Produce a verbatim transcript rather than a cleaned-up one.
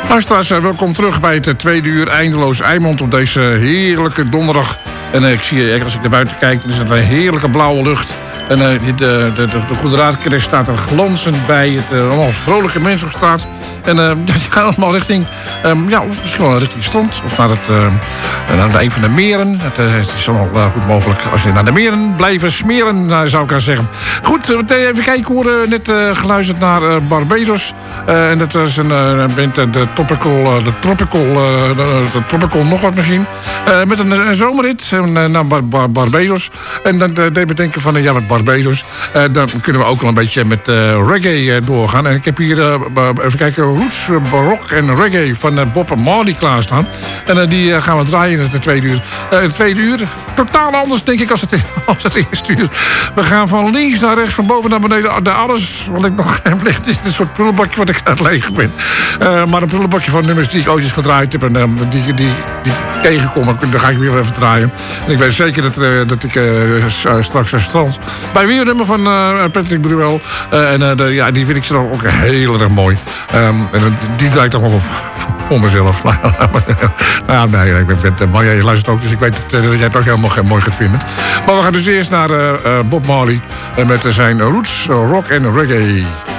Luisteraars, welkom terug bij het tweede uur Eindeloos Eimond op deze heerlijke donderdag. En uh, ik zie, als ik naar buiten kijk, dan is het een heerlijke blauwe lucht. En uh, de, de, de, de Goede Raadkerk staat er glanzend bij. Het uh, allemaal vrolijke mensen op straat. En uh, die gaan allemaal richting, um, ja, of misschien wel richting het strand. Of naar, het, uh, naar een van de meren. Het, uh, het is allemaal uh, goed mogelijk als je naar de meren blijven smeren, uh, zou ik aan zeggen. Goed, uh, even kijken. Ik hoorde net uh, geluisterd naar uh, Barbados. Uh, en dat is een uh, band, uh, de Tropical, uh, de Tropical, uh, de, de Tropical nog wat misschien. Uh, met een, een zomerrit uh, naar Bar Bar Barbados. En dan uh, deed me denken van, uh, ja, met Barbados. Uh, dan kunnen we ook wel een beetje met uh, reggae uh, doorgaan. En ik heb hier, uh, even kijken, roots, uh, barok en reggae van uh, Bob Marley klaarstaan. En uh, die uh, gaan we draaien in het tweede uur. Uh, het tweede uur, totaal anders denk ik als het, als het eerste uur. We gaan van links naar rechts, van boven naar beneden. De alles wat ik nog heb ligt is een soort prullenbakje wat ik aan het legen ben. Uh, maar een prullenbakje van nummers die ik ooit eens gedraaid heb. En uh, die, die, die, die tegenkom, dan ga ik weer even draaien. En ik weet zeker dat, uh, dat ik uh, straks aan strand bij weer een nummer van uh, Patrick Bruel. Uh, en uh, de, ja, die vind ik zo ook heel erg mooi. Um, en die draai ik toch wel voor mezelf. Nou, nee, ik vind het mooi. Je luistert ook, dus ik weet dat, dat jij het ook helemaal mooi gaat vinden. Maar we gaan dus eerst naar uh, Bob Marley uh, met zijn roots, uh, rock en reggae.